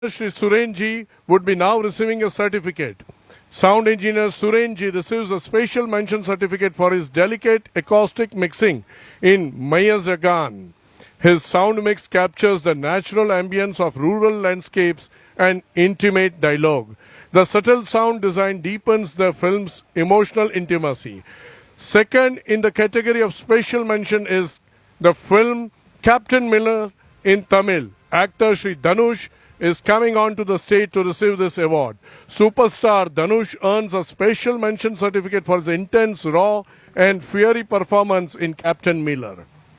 Shri Surenji would be now receiving a certificate. Sound engineer Surenji receives a special mention certificate for his delicate acoustic mixing in Mayazagan. His sound mix captures the natural ambience of rural landscapes and intimate dialogue. The subtle sound design deepens the film's emotional intimacy. Second in the category of special mention is the film Captain Miller in Tamil. Actor Shri Dhanush is coming onto the stage to receive this award. Superstar Dhanush earns a special mention certificate for his intense, raw and fiery performance in Captain Miller.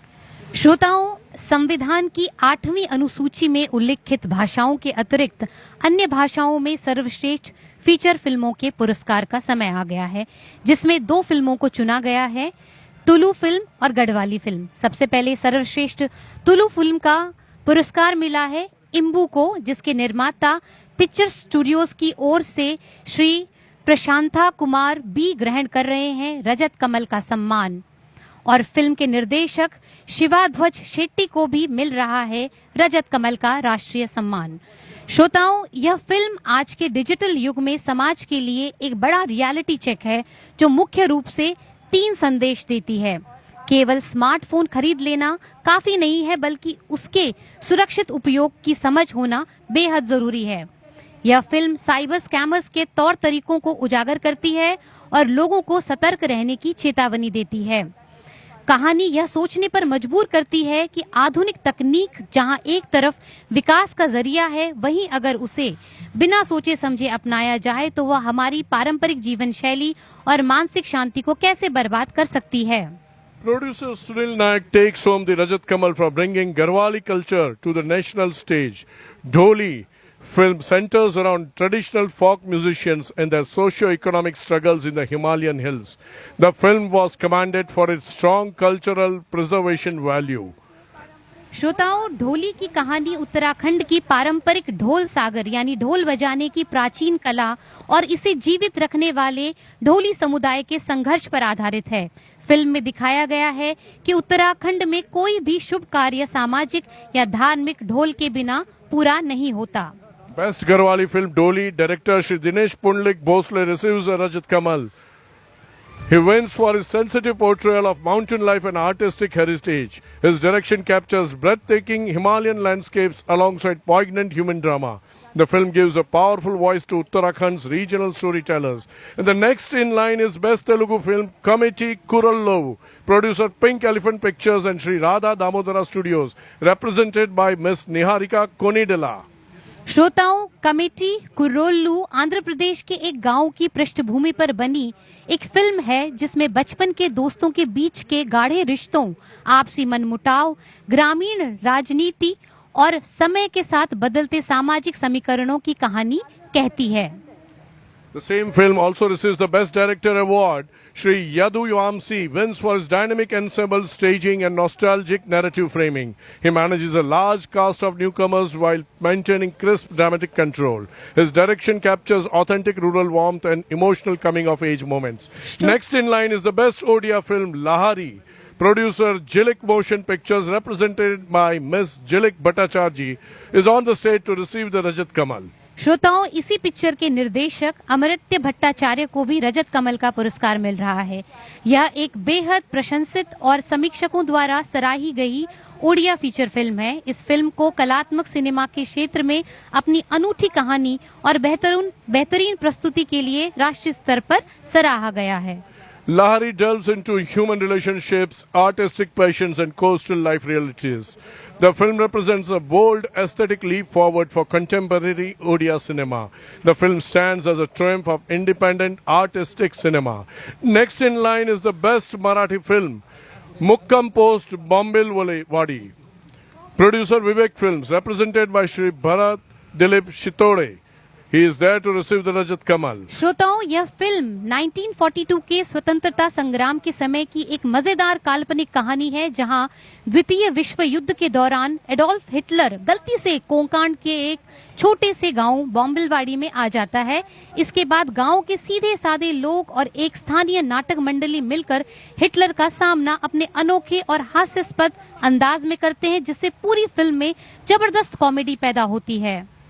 श्रोताओं, संविधान की 8वीं अनुसूची में उल्लिखित भाषाओं के अतिरिक्त अन्य भाषाओं में सर्वश्रेष्ठ फीचर फिल्मों के पुरस्कार का समय आ गया है, जिसमें 2 फिल्मों को चुना गया है, तुलु फिल्म और गढ़वाली फिल्म। सबसे पहले सर्वश्रेष्ठ तुलु फिल्म का पुरस्कार मिला है इम्बू को, जिसके निर्माता पिक्चर स्टूडियोज की ओर से श्री प्रशांता कुमार बी ग्रहण कर रहे हैं रजत कमल का सम्मान, और फिल्म के निर्देशक शिवाध्वज शेट्टी को भी मिल रहा है रजत कमल का राष्ट्रीय सम्मान। श्रोताओं, यह फिल्म आज के डिजिटल युग में समाज के लिए एक बड़ा रियलिटी चेक है, जो मुख्य रूप से 3 संदेश देती है। केवल स्मार्टफोन खरीद लेना काफी नहीं है, बल्कि उसके सुरक्षित उपयोग की समझ होना बेहद जरूरी है। यह फिल्म साइबर स्कैमर्स के तौर तरीकों को उजागर करती है और लोगों को सतर्क रहने की चेतावनी देती है। कहानी यह सोचने पर मजबूर करती है कि आधुनिक तकनीक जहां एक तरफ विकास का जरिया है, वहीं अगर उसे बिना सोचे समझे अपनाया जाए तो वह हमारी पारंपरिक जीवन शैली और मानसिक शांति को कैसे बर्बाद कर सकती है। Producer Sunil Nayak takes home the Rajat Kamal for bringing Garhwali culture to the national stage. Dholi film centers around traditional folk musicians and their socio-economic struggles in the Himalayan hills. The film was commended for its strong cultural preservation value. श्रोताओं, ढोली की कहानी उत्तराखंड की पारंपरिक ढोल सागर यानी ढोल बजाने की प्राचीन कला और इसे जीवित रखने वाले ढोली समुदाय के संघर्ष पर आधारित है। फिल्म में दिखाया गया है कि उत्तराखंड में कोई भी शुभ कार्य सामाजिक या धार्मिक ढोल के बिना पूरा नहीं होता। Best Garhwali film Dholi, director Shri Dinesh Pundlik Bhosle receives a Rajat Kamal. He wins for his sensitive portrayal of mountain life and artistic heritage. His direction captures breathtaking Himalayan landscapes alongside poignant human drama. The film gives a powerful voice to Uttarakhand's regional storytellers. And the next in line is Best Telugu Film Committee Kurallu. Producer Pink Elephant Pictures and Shri Radha Damodara Studios, represented by Miss Niharika Konidala. श्रोताओं, committee कुर्रोल्लू Andhra Pradesh के एक गांव की पृष्ठभूमि पर बनी एक film है, जिसमें बचपन के दोस्तों के बीच के गाढ़े रिश्तों, आपसी मनमुटाव, ग्रामीण राजनीति और समय के साथ बदलते सामाजिक समीकरणों की कहानी कहती है। The same film also receives the Best Director Award. Shri Yadu Vamsi wins for his dynamic ensemble staging and nostalgic narrative framing. He manages a large cast of newcomers while maintaining crisp dramatic control. His direction captures authentic rural warmth and emotional coming-of-age moments. Next in line is the Best Odia film Lahari. Producer Jilik Motion Pictures, represented by Miss Jilik Bhattacharjee, is on the stage to receive the Rajat Kamal. श्रोताओं, इसी picture के निर्देशक अमृत्य भट्टाचार्य को भी रजत कमल का पुरस्कार मिल रहा है। यह एक बेहद प्रशंसित और समीक्षकों द्वारा सराही गई ओडिया फीचर फिल्म है। इस फिल्म को कलात्मक सिनेमा के क्षेत्र में अपनी अनूठी कहानी और बेहतरीन प्रस्तुति के लिए राष्ट्रीय स्तर पर सराहा गया है। Lahari delves into human relationships, artistic passions and coastal life realities. The film represents a bold aesthetic leap forward for contemporary Odia cinema. The film stands as a triumph of independent artistic cinema. Next in line is the Best Marathi film, Mukkam Post Bombil Wadi. Producer Vivek Films, represented by Shri Bharat Dilip Shitode. He is there to receive the Rajat Kamal. श्रोताओं, यह film 1942 के स्वतंत्रता संग्राम के समय की एक मजेदार काल्पनिक कहानी है, जहां द्वितीय विश्व युद्ध के दौरान एडोल्फ हिटलर गलती से कोंकाण के एक छोटे से गांव बॉम्बिलवाड़ी में आ जाता है। इसके बाद गांव के सीधे साधे लोग और एक स्थानीय नाटक मंडली मिलकर हिटलर का सामना अपने अनोखे और हास्यास्पद अंदाज में करते हैं, जिससे पूरी फिल्म में जबरदस्त कॉमेडी पैदा होती है।